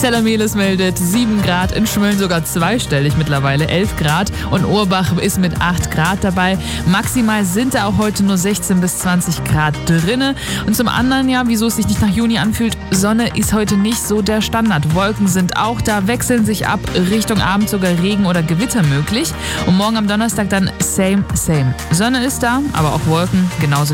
Zellermeles meldet 7 Grad, in Schmölln sogar zweistellig mittlerweile, 11 Grad und Urbach ist mit 8 Grad dabei. Maximal sind da auch heute nur 16 bis 20 Grad drinne. Und zum anderen, ja, wieso es sich nicht nach Juni anfühlt, Sonne ist heute nicht so der Standard. Wolken sind auch da, wechseln sich ab, Richtung Abend sogar Regen oder Gewitter möglich. Und morgen am Donnerstag dann same. Sonne ist da, aber auch Wolken, genauso